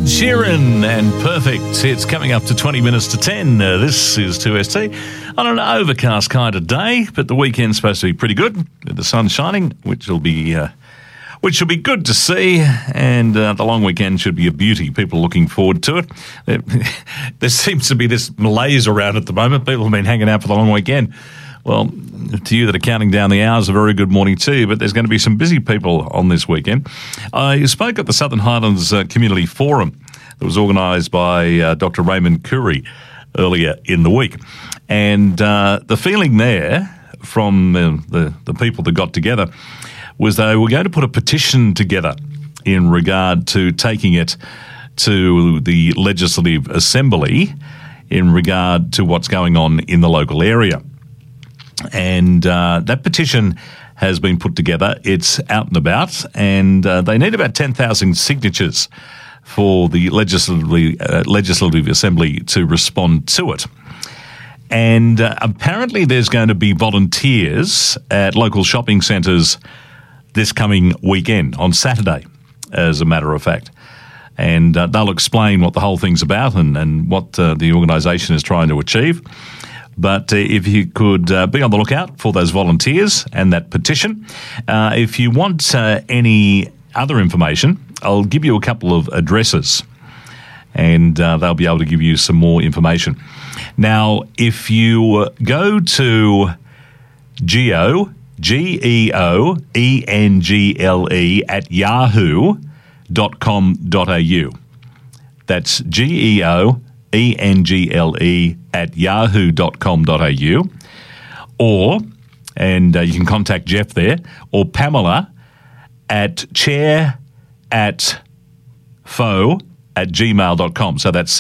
Ed Sheeran and Perfect. It's coming up to 20 minutes to 10. This is 2ST on an overcast kind of day, but the weekend's supposed to be pretty good with the sun shining, which will be good to see, and the long weekend should be a beauty. People are looking forward to it. There seems to be this malaise around at the moment. People have been hanging out for the long weekend. Well, to you that are counting down the hours, a very good morning to you, but there's going to be some busy people on this weekend. I spoke at the Southern Highlands Community Forum that was organised by Dr. Raymond Curry earlier in the week. And the feeling there from the people that got together was they were going to put a petition together in regard to taking it to the Legislative Assembly in regard to what's going on in the local area. And that petition has been put together. It's out and about, and they need about 10,000 signatures for the Legislative Assembly to respond to it. And apparently there's going to be volunteers at local shopping centres this coming weekend, on Saturday, as a matter of fact. And they'll explain what the whole thing's about and what the organisation is trying to achieve. But if you could be on the lookout for those volunteers and that petition. If you want any other information, I'll give you a couple of addresses, and they'll be able to give you some more information. Now, if you go to GeoEngle at yahoo.com.au. That's GeoEngle at yahoo.com.au, and you can contact Jeff there, or Pamela at chair@fow@gmail.com. So that's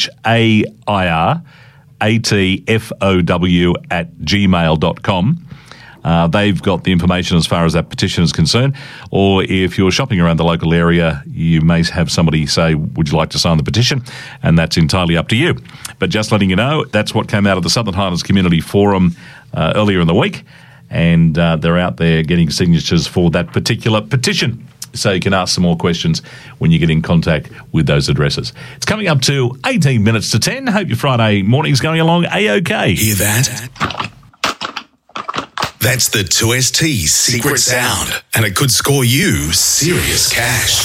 CHAIRATFOW@gmail.com. They've got the information as far as that petition is concerned. Or if you're shopping around the local area, you may have somebody say, would you like to sign the petition? And that's entirely up to you. But just letting you know, that's what came out of the Southern Highlands Community Forum earlier in the week. And they're out there getting signatures for that particular petition. So you can ask some more questions when you get in contact with those addresses. It's coming up to 18 minutes to 10. Hope your Friday morning's going along A-OK. Hear that? That's the 2ST secret sound, and it could score you serious cash.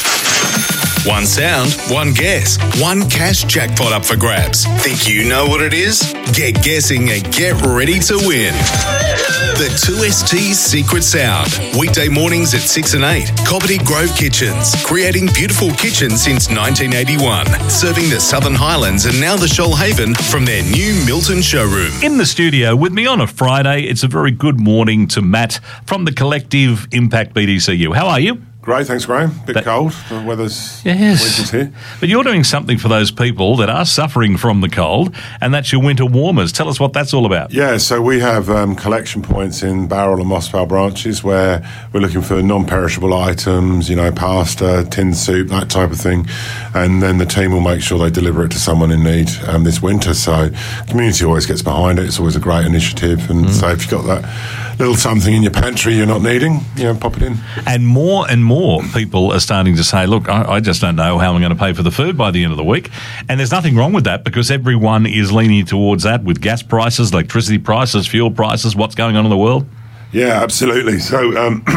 One sound, one guess, one cash jackpot up for grabs. Think you know what it is? Get guessing and get ready to win. The 2ST secret sound. Weekday mornings at 6 and 8. Cobbitty Grove Kitchens. Creating beautiful kitchens since 1981. Serving the Southern Highlands and now the Shoalhaven from their new Milton showroom. In the studio with me on a Friday, it's a very good morning to Matt from the Collective Impact BDCU. How are you? Great, thanks, Graham. Bit cold. The weather's here. But you're doing something for those people that are suffering from the cold, and that's your winter warmers. Tell us what that's all about. Yeah, so we have collection points in Bowral and Moss Vale branches where we're looking for non-perishable items, pasta, tinned soup, that type of thing. And then the team will make sure they deliver it to someone in need this winter. So the community always gets behind it. It's always a great initiative. And so if you've got that little something in your pantry you're not needing, pop it in. And more people are starting to say, look, I just don't know how I'm going to pay for the food by the end of the week. And there's nothing wrong with that, because everyone is leaning towards that with gas prices, electricity prices, fuel prices, what's going on in the world. Yeah, absolutely. So,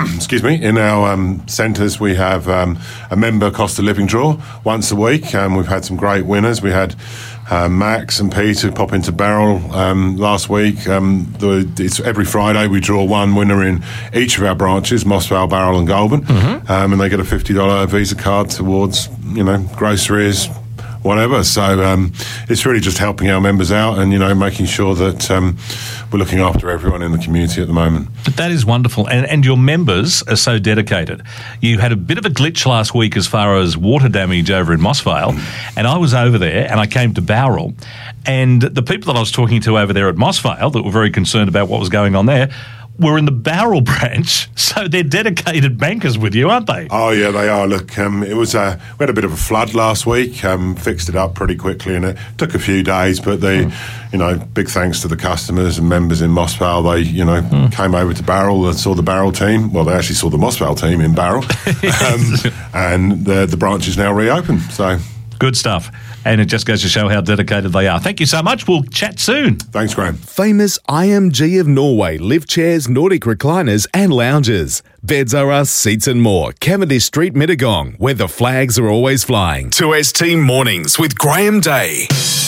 in our centres we have a member cost of living draw once a week. We've had some great winners. We had Max and Peter pop into Barrel last week. It's every Friday we draw one winner in each of our branches, Moss Vale, Barrel and Goulburn, and they get a $50 Visa card towards groceries, whatever. So it's really just helping our members out and making sure that we're looking after everyone in the community at the moment. But that is wonderful, and your members are so dedicated. You had a bit of a glitch last week as far as water damage over in Moss Vale, and I was over there and I came to Bowral, and the people that I was talking to over there at Moss Vale that were very concerned about what was going on there were in the Bowral branch, so they're dedicated bankers with you, aren't they? Oh yeah, they are. Look, it was we had a bit of a flood last week. Fixed it up pretty quickly, and it took a few days. But big thanks to the customers and members in Moss Vale. They came over to Bowral and saw the Bowral team. Well, they actually saw the Moss Vale team in Bowral, and the branch is now reopened. So. Good stuff. And it just goes to show how dedicated they are. Thank you so much. We'll chat soon. Thanks, Graham. Famous IMG of Norway lift chairs, Nordic recliners and lounges. Beds are us, seats and more. Cavendish Street, Mittagong, where the flags are always flying. 2ST Mornings with Graham Day.